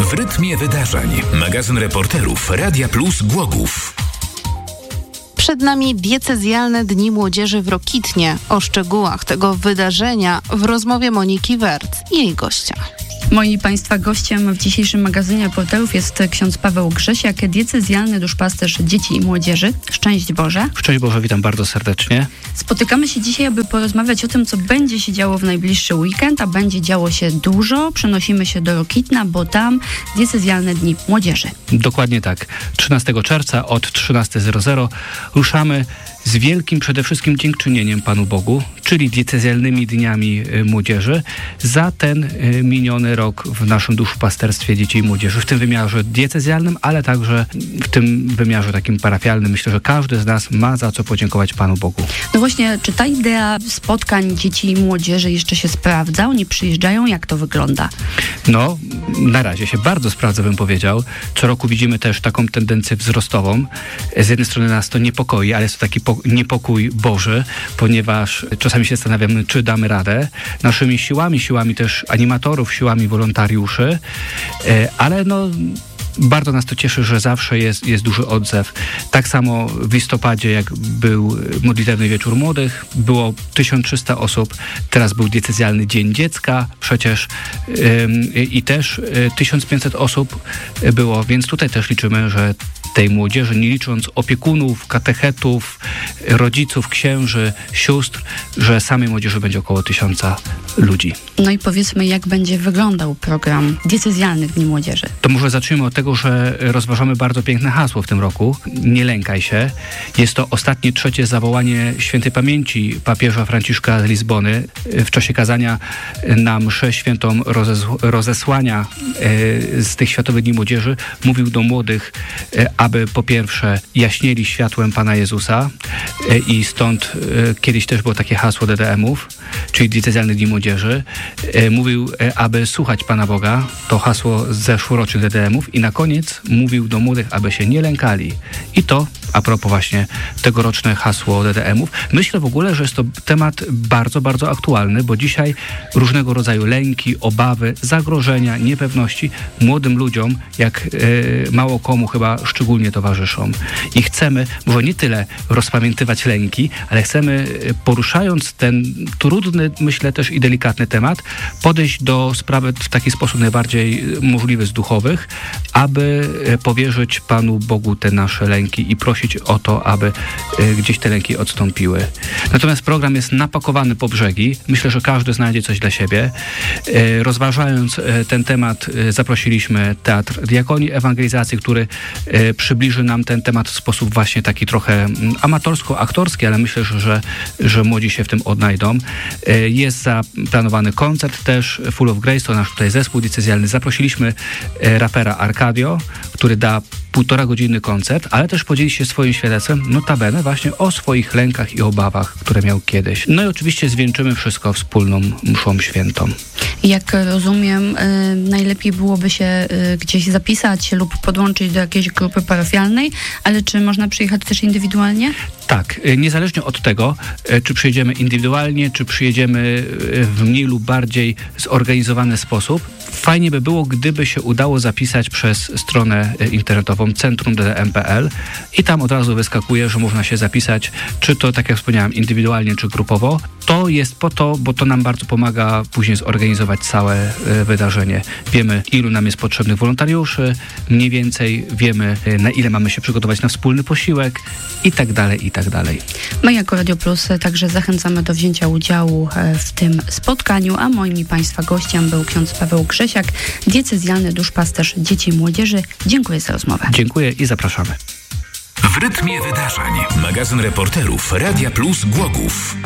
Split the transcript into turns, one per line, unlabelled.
W rytmie wydarzeń. Magazyn reporterów Radia Plus Głogów.
Przed nami diecezjalne Dni Młodzieży w Rokitnie. O szczegółach tego wydarzenia w rozmowie Moniki Werc i jej gościa.
Moim Państwa gościem w dzisiejszym magazynie reporterów jest ksiądz Paweł Grzesiak, diecezjalny duszpasterz dzieci i młodzieży. Szczęść Boże.
Szczęść Boże, witam bardzo serdecznie.
Spotykamy się dzisiaj, aby porozmawiać o tym, co będzie się działo w najbliższy weekend, a będzie działo się dużo. Przenosimy się do Rokitna, bo tam diecezjalne Dni Młodzieży.
Dokładnie tak. 13 czerwca od 13:00 ruszamy z wielkim przede wszystkim dziękczynieniem Panu Bogu, czyli diecezjalnymi Dniami Młodzieży za ten miniony rok w naszym duszpasterstwie dzieci i młodzieży, w tym wymiarze diecezjalnym, ale także w tym wymiarze takim parafialnym. Myślę, że każdy z nas ma za co podziękować Panu Bogu.
No właśnie, czy ta idea spotkań dzieci i młodzieży jeszcze się sprawdza? Oni przyjeżdżają? Jak to wygląda?
No, na razie się bardzo sprawdza, bym powiedział. Co roku widzimy też taką tendencję wzrostową. Z jednej strony nas to niepokoi, ale jest to taki niepokój Boży, ponieważ czasami się zastanawiamy, czy damy radę. Naszymi siłami też animatorów, siłami wolontariuszy, ale bardzo nas to cieszy, że zawsze jest duży odzew. Tak samo w listopadzie, jak był modlitewny wieczór młodych, było 1300 osób, teraz był diecezjalny Dzień Dziecka przecież i też 1500 osób było, więc tutaj też liczymy, że tej młodzieży, nie licząc opiekunów, katechetów, rodziców, księży, sióstr, że samej młodzieży będzie około 1000 ludzi.
No i powiedzmy, jak będzie wyglądał program diecezjalnych Dni Młodzieży?
To może zacznijmy od tego, że rozważamy bardzo piękne hasło w tym roku. Nie lękaj się. Jest to ostatnie, trzecie zawołanie świętej pamięci papieża Franciszka z Lizbony w czasie kazania na mszę świętą rozesłania z tych Światowych Dni Młodzieży. Mówił do młodych, aby po pierwsze jaśnieli światłem Pana Jezusa i stąd kiedyś też było takie hasło DDM-ów, czyli Diecezjalnych Dni Młodzieży. Mówił, aby słuchać Pana Boga, to hasło z zeszłorocznych DDM-ów i na koniec mówił do młodych, aby się nie lękali. I to a propos właśnie tegoroczne hasło DDM-ów. Myślę w ogóle, że jest to temat bardzo, bardzo aktualny, bo dzisiaj różnego rodzaju lęki, obawy, zagrożenia, niepewności młodym ludziom, jak mało komu chyba szczególnie towarzyszą. I chcemy, może nie tyle rozpamiętywać lęki, ale chcemy, poruszając ten trudny, myślę też i delikatny temat, podejść do sprawy w taki sposób najbardziej możliwy z duchowych, aby powierzyć Panu Bogu te nasze lęki i prosić o to, aby gdzieś te lęki odstąpiły. Natomiast program jest napakowany po brzegi. Myślę, że każdy znajdzie coś dla siebie. Rozważając ten temat, zaprosiliśmy Teatr Diakonii Ewangelizacji, który przybliży nam ten temat w sposób właśnie taki trochę amatorsko-aktorski, ale myślę, że młodzi się w tym odnajdą. Jest zaplanowany koncert też, Full of Grace, to nasz tutaj zespół diecezjalny. Zaprosiliśmy rapera Arcadio, który da 1,5 godziny koncert, ale też podzieli się swoim świadectwem, notabene właśnie o swoich lękach i obawach, które miał kiedyś. No i oczywiście zwieńczymy wszystko wspólną mszą świętą.
Jak rozumiem, najlepiej byłoby się gdzieś zapisać lub podłączyć do jakiejś grupy parafialnej, ale czy można przyjechać też indywidualnie?
Tak, niezależnie od tego, czy przyjedziemy indywidualnie, czy przyjedziemy w mniej lub bardziej zorganizowany sposób, fajnie by było, gdyby się udało zapisać przez stronę internetową centrum.ddm.pl i tam od razu wyskakuje, że można się zapisać, czy to, tak jak wspomniałem, indywidualnie, czy grupowo. To jest po to, bo to nam bardzo pomaga później zorganizować całe wydarzenie. Wiemy, ilu nam jest potrzebnych wolontariuszy, mniej więcej wiemy, na ile mamy się przygotować na wspólny posiłek i tak dalej, i tak dalej.
My jako Radio Plus także zachęcamy do wzięcia udziału w tym spotkaniu, a moim i Państwa gościem był ksiądz Paweł Grzesiak, diecezjalny duszpasterz dzieci i młodzieży. Dziękuję za rozmowę.
Dziękuję i zapraszamy.
W rytmie wydarzeń. Magazyn reporterów Radia Plus Głogów.